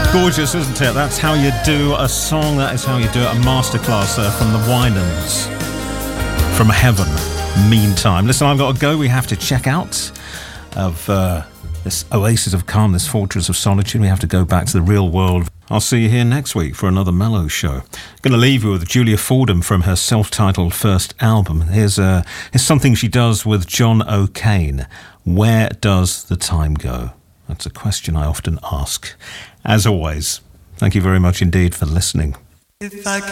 Gorgeous, isn't it? That's how you do a song. That is how you do it. A masterclass there from the Winans. From Heaven. Meantime. Listen, I've got to go. We have to check out of this oasis of calm, this fortress of solitude. We have to go back to the real world. I'll see you here next week for another Mellow Show. I'm going to leave you with Julia Fordham from her self-titled first album. Here's something she does with John O'Kane. Where does the time go? That's a question I often ask. As always, thank you very much indeed for listening. If I